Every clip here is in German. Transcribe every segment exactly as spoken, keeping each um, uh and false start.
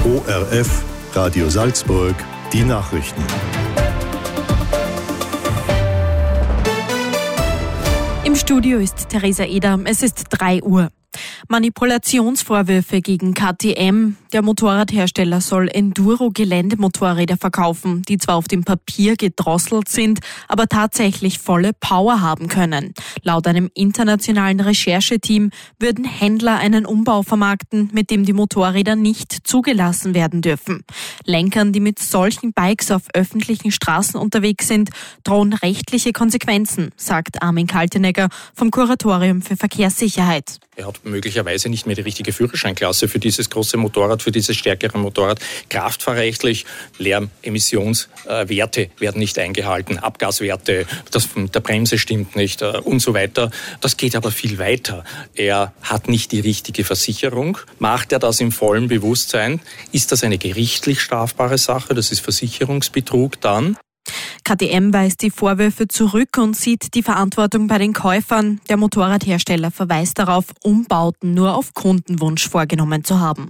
O R F, Radio Salzburg, die Nachrichten. Im Studio ist Theresa Eder. Es ist drei Uhr. Manipulationsvorwürfe gegen K T M. Der Motorradhersteller soll Enduro-Geländemotorräder verkaufen, die zwar auf dem Papier gedrosselt sind, aber tatsächlich volle Power haben können. Laut einem internationalen Rechercheteam würden Händler einen Umbau vermarkten, mit dem die Motorräder nicht zugelassen werden dürfen. Lenkern, die mit solchen Bikes auf öffentlichen Straßen unterwegs sind, drohen rechtliche Konsequenzen, sagt Armin Kaltenegger vom Kuratorium für Verkehrssicherheit. Er hat möglicherweise nicht mehr die richtige Führerscheinklasse für dieses große Motorrad, für dieses stärkere Motorrad. Kraftfahrrechtlich, Lärmemissionswerte werden nicht eingehalten, Abgaswerte, das der Bremse stimmt nicht und so weiter. Das geht aber viel weiter. Er hat nicht die richtige Versicherung. Macht er das im vollen Bewusstsein? Ist das eine gerichtlich strafbare Sache? Das ist Versicherungsbetrug dann. K T M weist die Vorwürfe zurück und sieht die Verantwortung bei den Käufern. Der Motorradhersteller verweist darauf, Umbauten nur auf Kundenwunsch vorgenommen zu haben.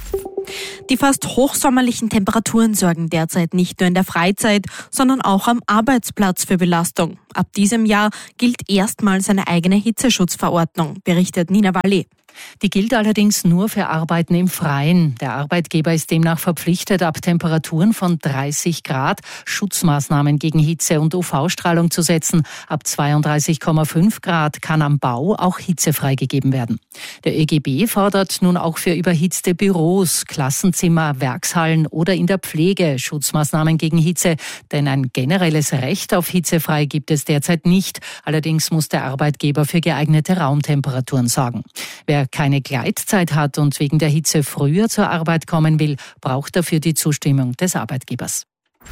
Die fast hochsommerlichen Temperaturen sorgen derzeit nicht nur in der Freizeit, sondern auch am Arbeitsplatz für Belastung. Ab diesem Jahr gilt erstmals eine eigene Hitzeschutzverordnung, berichtet Nina Walli. Die gilt allerdings nur für Arbeiten im Freien. Der Arbeitgeber ist demnach verpflichtet, ab Temperaturen von dreißig Grad Schutzmaßnahmen gegen Hitze und U V-Strahlung zu setzen. Ab zweiunddreißig Komma fünf Grad kann am Bau auch Hitze freigegeben werden. Der ÖGB fordert nun auch für überhitzte Büros, Klassenzimmer, Werkshallen oder in der Pflege Schutzmaßnahmen gegen Hitze. Denn ein generelles Recht auf hitzefrei gibt es derzeit nicht. Allerdings muss der Arbeitgeber für geeignete Raumtemperaturen sorgen. Wer keine Gleitzeit hat und wegen der Hitze früher zur Arbeit kommen will, braucht dafür die Zustimmung des Arbeitgebers.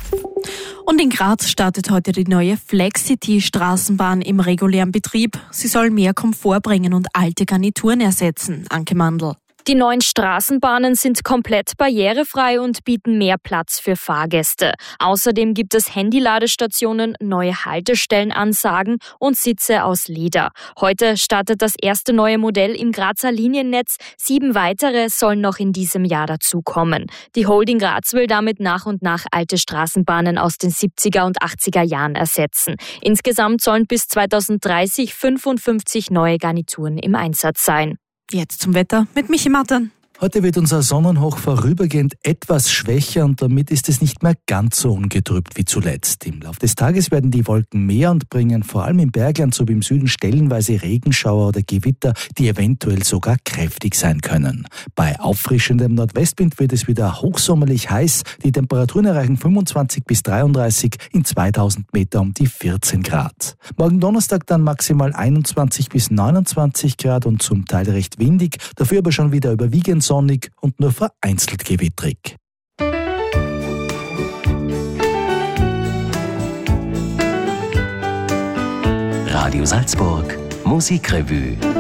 Und in Graz startet heute die neue Flexcity-Straßenbahn im regulären Betrieb. Sie soll mehr Komfort bringen und alte Garnituren ersetzen. Anke Mandl. Die neuen Straßenbahnen sind komplett barrierefrei und bieten mehr Platz für Fahrgäste. Außerdem gibt es Handyladestationen, neue Haltestellenansagen und Sitze aus Leder. Heute startet das erste neue Modell im Grazer Liniennetz. Sieben weitere sollen noch in diesem Jahr dazukommen. Die Holding Graz will damit nach und nach alte Straßenbahnen aus den siebziger und achtziger Jahren ersetzen. Insgesamt sollen bis zweitausenddreißig fünfundfünfzig neue Garnituren im Einsatz sein. Jetzt zum Wetter mit Michi Mattern. Heute wird unser Sonnenhoch vorübergehend etwas schwächer und damit ist es nicht mehr ganz so ungetrübt wie zuletzt. Im Laufe des Tages werden die Wolken mehr und bringen vor allem im Bergland sowie im Süden stellenweise Regenschauer oder Gewitter, die eventuell sogar kräftig sein können. Bei auffrischendem Nordwestwind wird es wieder hochsommerlich heiß. Die Temperaturen erreichen fünfundzwanzig bis dreiunddreißig, in zweitausend Meter um die vierzehn Grad. Morgen Donnerstag dann maximal einundzwanzig bis neunundzwanzig Grad und zum Teil recht windig, dafür aber schon wieder überwiegend sonnig und nur vereinzelt gewittrig. Radio Salzburg Musikrevue.